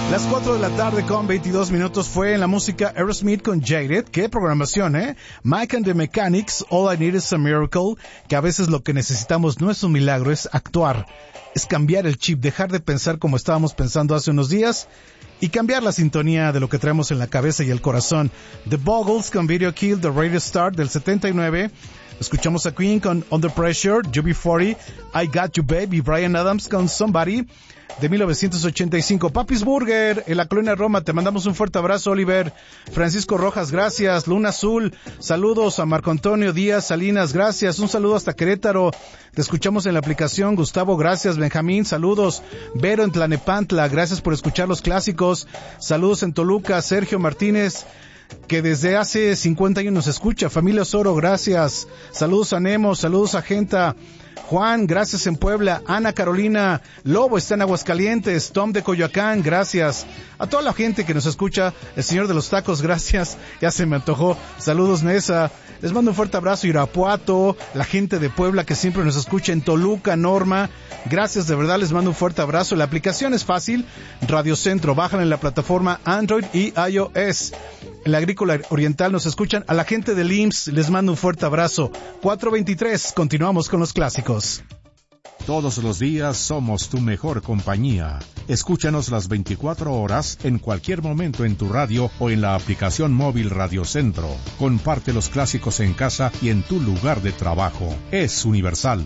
Las 4 de la tarde con 22 minutos fue en la música Aerosmith con Jaded. Qué programación, Mike and the Mechanics, All I Need is a Miracle, que a veces lo que necesitamos no es un milagro, es actuar, es cambiar el chip, dejar de pensar como estábamos pensando hace unos días y cambiar la sintonía de lo que traemos en la cabeza y el corazón. The Boggles con Video Kill, The Radio Star del 79. Escuchamos a Queen con Under Pressure, UB40, I Got You Baby, Bryan Adams con Somebody de 1985. Papis Burger en la colonia Roma, te mandamos un fuerte abrazo, Oliver. Francisco Rojas, gracias. Luna Azul, saludos a Marco Antonio Díaz Salinas, gracias. Un saludo hasta Querétaro, te escuchamos en la aplicación. Gustavo, gracias. Benjamín, saludos. Vero en Tlanepantla, gracias por escuchar los clásicos. Saludos en Toluca. Sergio Martínez, que desde hace 50 años nos escucha. Familia Osoro, gracias. Saludos a Nemo, saludos a Genta. Juan, gracias en Puebla. Ana Carolina Lobo está en Aguascalientes. Tom de Coyoacán, gracias. A toda la gente que nos escucha. El señor de los tacos, gracias. Ya se me antojó. Saludos, Nesa. Les mando un fuerte abrazo. Irapuato, la gente de Puebla que siempre nos escucha en Toluca, Norma. Gracias, de verdad, les mando un fuerte abrazo. La aplicación es fácil. Radio Centro, bajan en la plataforma Android y iOS. En la Agrícola Oriental nos escuchan. A la gente del IMSS les mando un fuerte abrazo. 4:23, continuamos con los clásicos. Todos los días somos tu mejor compañía. Escúchanos las 24 horas, en cualquier momento en tu radio o en la aplicación móvil Radio Centro. Comparte los clásicos en casa y en tu lugar de trabajo. Es Universal.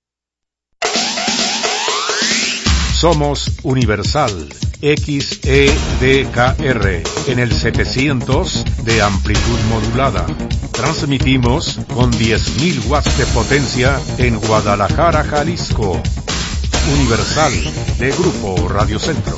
Somos Universal XEDKR en el 700 de amplitud modulada. Transmitimos con 10.000 watts de potencia en Guadalajara, Jalisco. Universal de Grupo Radio Centro.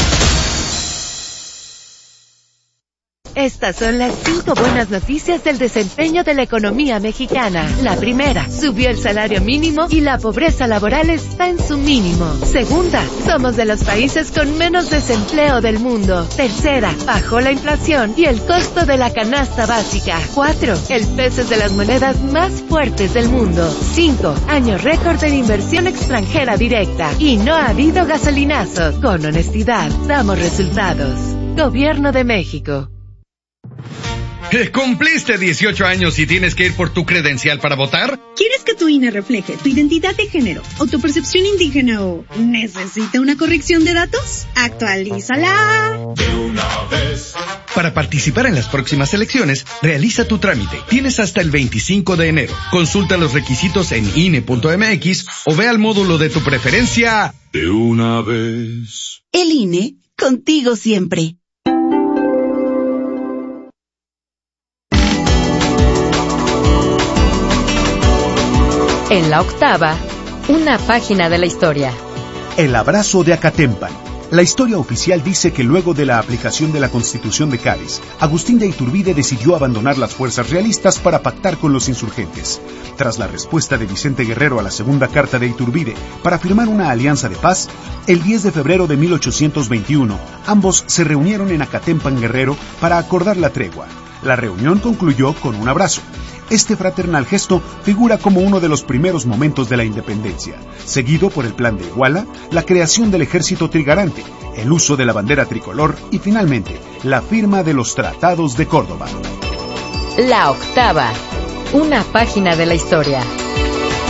Estas son las 5 buenas noticias del desempeño de la economía mexicana. La primera, subió el salario mínimo y la pobreza laboral está en su mínimo. Segunda, somos de los países con menos desempleo del mundo. Tercera, bajó la inflación y el costo de la canasta básica. 4, el peso es de las monedas más fuertes del mundo. 5, año récord en inversión extranjera directa. Y no ha habido gasolinazo. Con honestidad, damos resultados. Gobierno de México. ¿Cumpliste 18 años y tienes que ir por tu credencial para votar? ¿Quieres que tu INE refleje tu identidad de género o tu percepción indígena o necesita una corrección de datos? ¡Actualízala! De una vez. Para participar en las próximas elecciones, realiza tu trámite. Tienes hasta el 25 de enero. Consulta los requisitos en INE.mx o ve al módulo de tu preferencia. De una vez. El INE, contigo siempre. En la octava, una página de la historia. El abrazo de Acatempan. La historia oficial dice que luego de la aplicación de la Constitución de Cádiz, Agustín de Iturbide decidió abandonar las fuerzas realistas para pactar con los insurgentes. Tras la respuesta de Vicente Guerrero a la segunda carta de Iturbide para firmar una alianza de paz, el 10 de febrero de 1821, ambos se reunieron en Acatempan, Guerrero, para acordar la tregua. La reunión concluyó con un abrazo. Este fraternal gesto figura como uno de los primeros momentos de la independencia, seguido por el Plan de Iguala, la creación del Ejército Trigarante, el uso de la bandera tricolor y finalmente la firma de los Tratados de Córdoba. La octava, una página de la historia.